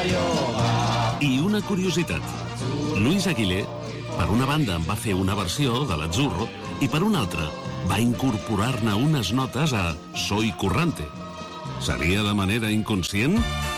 I una curiositat. Luis Aguilé, per una banda, en va fer una versió de l'Azzurro i per una altra va incorporar-ne unes notes a Soy Currante. Seria de manera inconscient?